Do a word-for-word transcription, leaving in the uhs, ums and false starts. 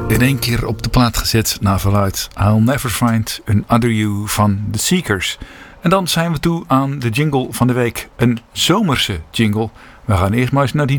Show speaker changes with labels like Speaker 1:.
Speaker 1: in één keer op de plaat gezet naar verluid I'll Never Find Another You van The Seekers. En dan zijn we toe aan de jingle van de week. Een zomerse jingle. We gaan eerst maar eens naar die